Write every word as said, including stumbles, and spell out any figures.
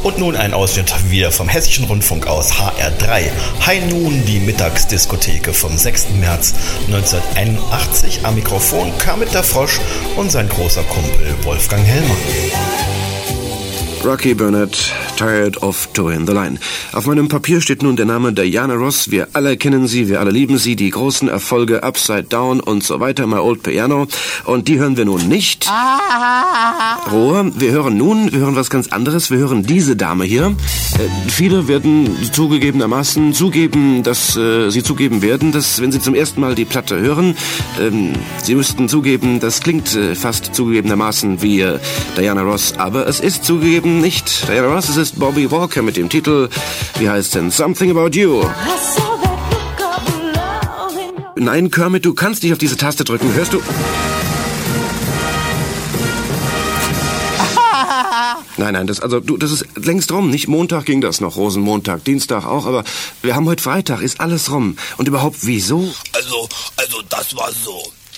Und nun ein Ausschnitt wieder vom Hessischen Rundfunk aus H R drei. High Noon, die Mittagsdiskotheke vom sechsten März neunzehnhunderteinundachtzig. Am Mikrofon Kermit der Frosch und sein großer Kumpel Wolfgang Hellmann. Rocky Burnett, Tired of Towing the Line. Auf meinem Papier steht nun der Name Diana Ross. Wir alle kennen sie, wir alle lieben sie. Die großen Erfolge Upside Down und so weiter, My Old Piano. Und die hören wir nun nicht. Ruhe, wir hören nun, wir hören was ganz anderes. Wir hören diese Dame hier. Äh, viele werden zugegebenermaßen zugeben, dass äh, sie zugeben werden, dass wenn sie zum ersten Mal die Platte hören, ähm, sie müssten zugeben, das klingt äh, fast zugegebenermaßen wie äh, Diana Ross. Aber es ist zugegeben nicht Diana Ross, es ist Bobby Walker mit dem Titel, wie heißt denn, Something About You. Nein, Kermit, du kannst nicht auf diese Taste drücken, hörst du? Nein, nein, das, also, du, das ist längst rum, nicht? Montag ging das noch, Rosenmontag, Dienstag auch, aber wir haben heute Freitag, ist alles rum. Und überhaupt, wieso? Also, also, das war so.